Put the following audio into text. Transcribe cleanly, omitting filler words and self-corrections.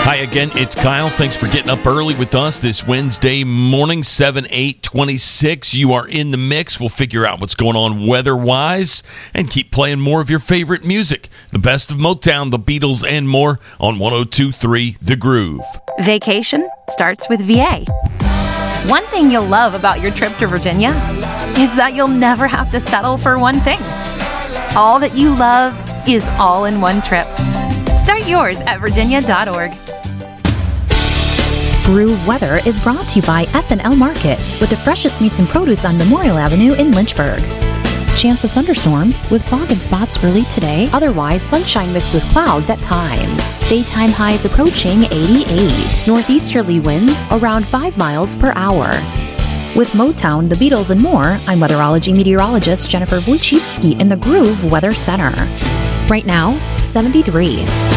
Hi again, it's Kyle. Thanks for getting up early with us this Wednesday morning, 7/8/26. You are in the mix. We'll figure out what's going on weather-wise and keep playing more of your favorite music. The best of Motown, the Beatles, and more on 102.3 The Groove. Vacation starts with VA. One thing you'll love about your trip to Virginia is that you'll never have to settle for one thing. All that you love is all in one trip. Start yours at virginia.org. Groove Weather is brought to you by F&L Market, with the freshest meats and produce on Memorial Avenue in Lynchburg. Chance of thunderstorms with fog and spots early today. Otherwise, sunshine mixed with clouds at times. Daytime highs approaching 88. Northeasterly winds around 5 miles per hour. With Motown, the Beatles, and more, I'm weatherology meteorologist Jennifer Wojcicki in the Groove Weather Center. Right now, 73.